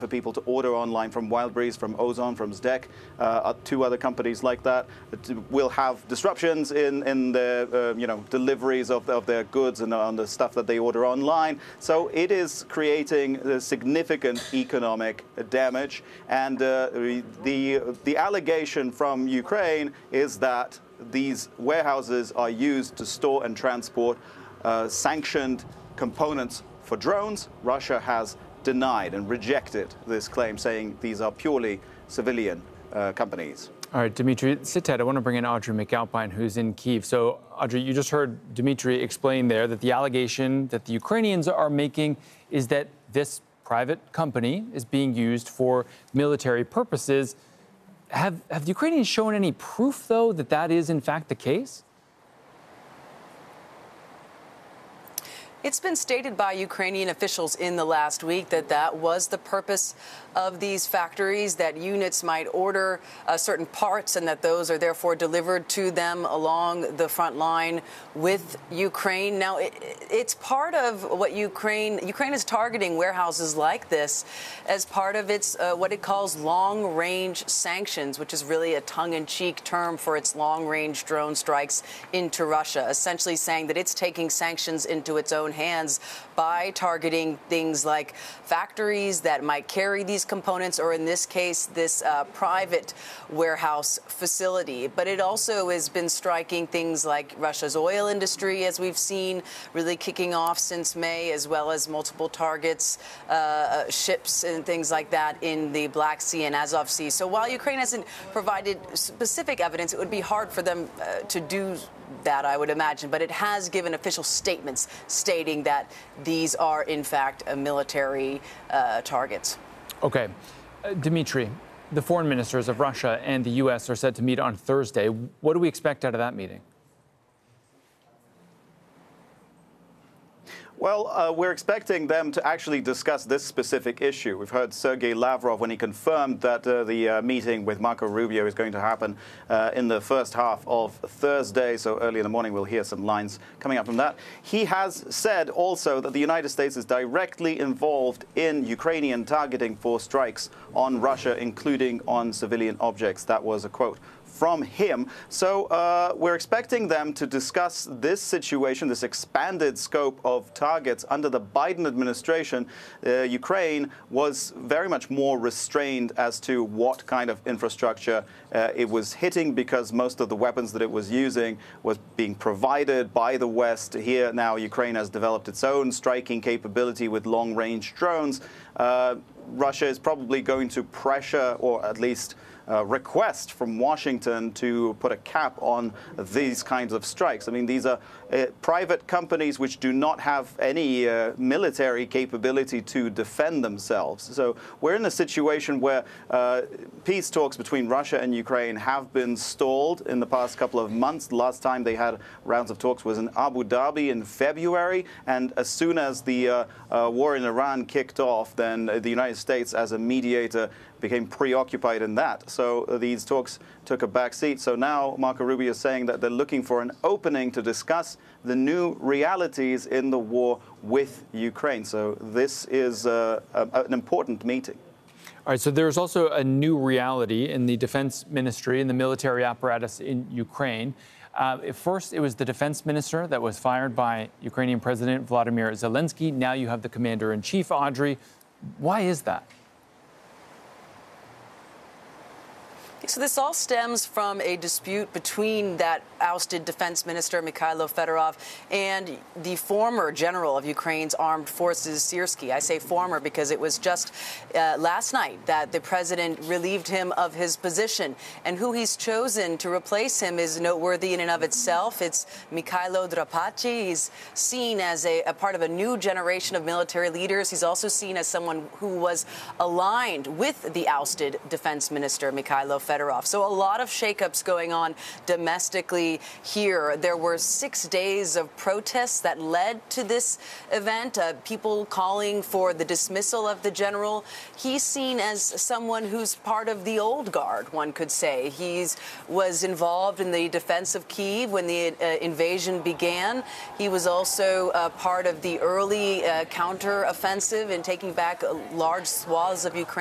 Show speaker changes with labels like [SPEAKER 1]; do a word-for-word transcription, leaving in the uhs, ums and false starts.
[SPEAKER 1] for people to order online from Wildberries, from Ozon, from Zdek, uh, two other companies like that. Will have disruptions in in the uh, you know deliveries of, of their goods and on the stuff that they order online. So it is creating a significant economic damage. And uh, the the allegation from Ukraine is that these warehouses are used to store and transport uh, sanctioned components for drones. Russia has denied and rejected this claim, saying these are purely civilian uh, companies.
[SPEAKER 2] All right, Dmitry, sit tight. I want to bring in Audrey McAlpine, who's in Kyiv. So, Audrey, you just heard Dmitry explain there that the allegation that the Ukrainians are making is that this private company is being used for military purposes. Have, have the Ukrainians shown any proof, though, that that is, in fact, the case?
[SPEAKER 3] It's been stated by Ukrainian officials in the last week that that was the purpose of these factories, that units might order uh, certain parts and that those are therefore delivered to them along the front line with Ukraine. Now, it, it's part of what Ukraine, Ukraine is targeting warehouses like this as part of its, uh, what it calls long-range sanctions, which is really a tongue-in-cheek term for its long-range drone strikes into Russia, essentially saying that it's taking sanctions into its own hands by targeting things like factories that might carry these components, or in this case, this uh, private warehouse facility. But it also has been striking things like Russia's oil industry, as we've seen, really kicking off since May, as well as multiple targets, uh, ships and things like that in the Black Sea and Azov Sea. So while Ukraine hasn't provided specific evidence, it would be hard for them uh, to do that, I would imagine. But it has given official statements stating that these are, in fact, uh, military uh, targets.
[SPEAKER 2] Okay. Uh, Dmitry, the foreign ministers of Russia and the U S are set to meet on Thursday. What do we expect out of that meeting?
[SPEAKER 1] Well, uh, we're expecting them to actually discuss this specific issue. We've heard Sergei Lavrov, when he confirmed that uh, the uh, meeting with Marco Rubio is going to happen uh, in the first half of Thursday, so early in the morning we'll hear some lines coming up from that. He has said also that the United States is directly involved in Ukrainian targeting for strikes on Russia, including on civilian objects. That was a quote from him. So uh, we're expecting them to discuss this situation, this expanded scope of targets under the Biden administration. Uh, Ukraine was very much more restrained as to what kind of infrastructure uh, it was hitting, because most of the weapons that it was using was being provided by the West. Here now Ukraine has developed its own striking capability with long-range drones. Uh, Russia is probably going to pressure, or at least Uh, request from Washington to put a cap on these kinds of strikes. I mean, these are uh, private companies which do not have any uh, military capability to defend themselves. So we're in a situation where uh, peace talks between Russia and Ukraine have been stalled in the past couple of months. The last time they had rounds of talks was in Abu Dhabi in February. And as soon as the uh, uh, war in Iran kicked off, then the United States, as a mediator, became preoccupied in that. So uh, these talks took a back seat. So now Marco Rubio is saying that they're looking for an opening to discuss the new realities in the war with Ukraine. So this is uh, a, an important meeting.
[SPEAKER 2] All right, so there's also a new reality in the defense ministry and the military apparatus in Ukraine. Uh, at first, it was the defense minister that was fired by Ukrainian President Vladimir Zelensky. Now you have the commander-in-chief, Audrey. Why is that?
[SPEAKER 3] So this all stems from a dispute between that ousted defense minister, Mikhailo Fedorov, and the former general of Ukraine's armed forces, Syrskyi. I say former because it was just uh, last night that the president relieved him of his position. And who he's chosen to replace him is noteworthy in and of itself. It's Mikhailo Drapachy. He's seen as a, a part of a new generation of military leaders. He's also seen as someone who was aligned with the ousted defense minister, Mikhailo Fedorov. better off. So a lot of shakeups going on domestically here. There were six days of protests that led to this event, uh, people calling for the dismissal of the general. He's seen as someone who's part of the old guard, one could say. He was involved in the defense of Kyiv when the uh, invasion began. He was also uh, part of the early uh, counter-offensive in taking back large swaths of Ukraine.